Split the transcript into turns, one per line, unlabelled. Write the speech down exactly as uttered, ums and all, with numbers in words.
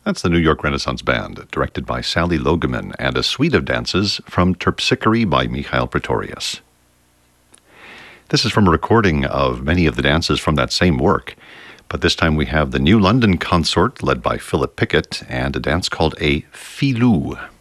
That's the New York Renaissance Band, directed by Sally Logeman, and a suite of dances from Terpsichore by Mikhail Pretorius. This is from a recording of many of the dances from that same work, but this time we have the New London Consort led by Philip Pickett and a dance called a filou.